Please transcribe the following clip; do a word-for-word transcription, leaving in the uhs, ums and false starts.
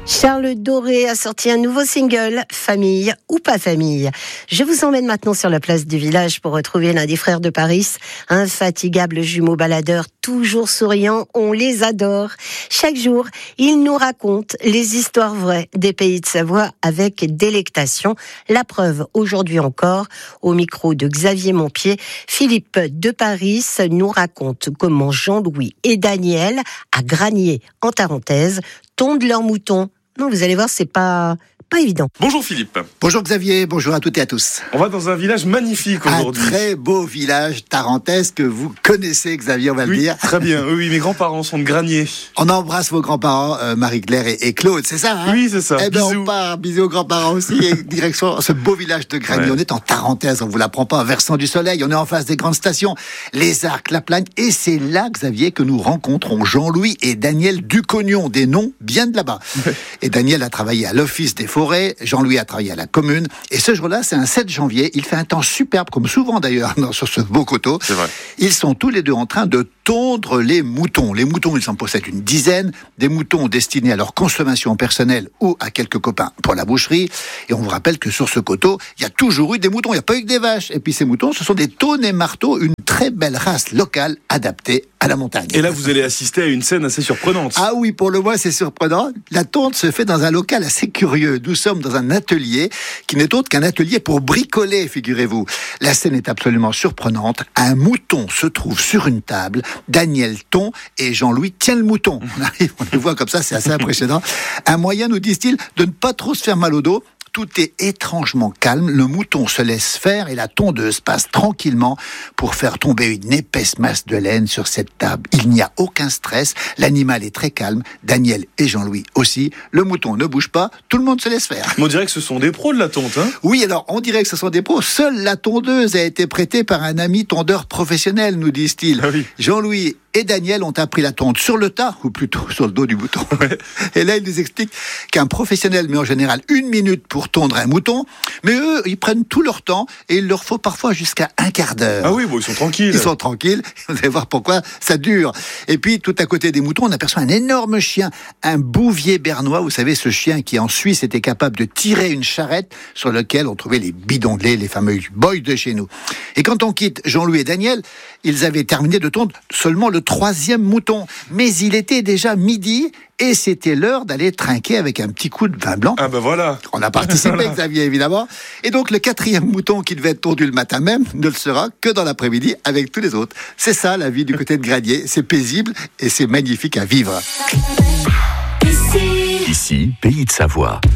Charles Doré a sorti un nouveau single, Famille ou pas famille. Je vous emmène maintenant sur la place du village pour retrouver l'un des frères de Paris, infatigable jumeau baladeur, toujours souriant, on les adore. Chaque jour, ils nous racontent les histoires vraies des pays de Savoie avec délectation. La preuve, aujourd'hui encore, au micro de Xavier Montpied, Philippe de Paris nous raconte comment Jean-Louis et Daniel, à Granier, en Tarentaise, tondent leurs moutons. Non, vous allez voir, c'est pas... pas évident. Bonjour Philippe. Bonjour Xavier, bonjour à toutes et à tous. On va dans un village magnifique aujourd'hui. Un très beau village tarentaise que vous connaissez, Xavier, on va oui, le dire. Très bien, oui, mes grands-parents sont de Granier. On embrasse vos grands-parents, euh, Marie-Claire et, et Claude, c'est ça hein? Oui, c'est ça. Eh ben, bisous. on part, bisous aux grands-parents aussi, et direction ce beau village de Granier. Ouais. On est en Tarentaise, on vous l'apprend pas, versant du soleil, on est en face des grandes stations, les Arcs, la Plagne, et c'est là, Xavier, que nous rencontrons Jean-Louis et Daniel Ducognon, des noms bien de là-bas. Ouais. Et Daniel a travaillé à l'Office des forêts, Jean-Louis a travaillé à la commune, et ce jour-là, c'est un sept janvier, il fait un temps superbe, comme souvent d'ailleurs, sur ce beau coteau. C'est vrai. Ils sont tous les deux en train de tondre les moutons. Les moutons, ils en possèdent une dizaine, des moutons destinés à leur consommation personnelle ou à quelques copains pour la boucherie. Et on vous rappelle que sur ce coteau, il y a toujours eu des moutons, il n'y a pas eu que des vaches. Et puis ces moutons, ce sont des taunes et marteaux, une très belle race locale adaptée à la montagne. Et là, vous allez assister à une scène assez surprenante. Ah oui, pour le moins, c'est surprenant. La tonte se fait dans un local assez curieux. Nous sommes dans un atelier qui n'est autre qu'un atelier pour bricoler, figurez-vous. La scène est absolument surprenante. Un mouton se trouve sur une table. Daniel tond et Jean-Louis tient le mouton. On arrive, on les voit comme ça, c'est assez impressionnant. Un moyen, nous disent-ils, de ne pas trop se faire mal au dos. Tout est étrangement calme, le mouton se laisse faire et la tondeuse passe tranquillement pour faire tomber une épaisse masse de laine sur cette table. Il n'y a aucun stress, l'animal est très calme, Daniel et Jean-Louis aussi. Le mouton ne bouge pas, tout le monde se laisse faire. On dirait que ce sont des pros de la tonte, hein ? Oui, alors on dirait que ce sont des pros. Seule la tondeuse a été prêtée par un ami tondeur professionnel, nous disent-ils. Ah oui. Jean-Louis et Daniel ont appris la tonte sur le tas, ou plutôt sur le dos du mouton. Ouais. Et là, ils nous expliquent qu'un professionnel met en général une minute pour tondre un mouton, mais eux, ils prennent tout leur temps et il leur faut parfois jusqu'à un quart d'heure. Ah oui, bon, ils sont tranquilles. Ils sont tranquilles, vous allez voir pourquoi ça dure. Et puis, tout à côté des moutons, on aperçoit un énorme chien, un bouvier bernois, vous savez, ce chien qui en Suisse était capable de tirer une charrette sur laquelle on trouvait les bidons de lait, les fameux boys de chez nous. Et quand on quitte Jean-Louis et Daniel, ils avaient terminé de tondre seulement le troisième mouton. Mais il était déjà midi et c'était l'heure d'aller trinquer avec un petit coup de vin blanc. Ah ben voilà. On a participé, Xavier, évidemment. Et donc, le quatrième mouton qui devait être tondu le matin même ne le sera que dans l'après-midi avec tous les autres. C'est ça, la vie du côté de Granier. C'est paisible et c'est magnifique à vivre. Ici, Pays de Savoie.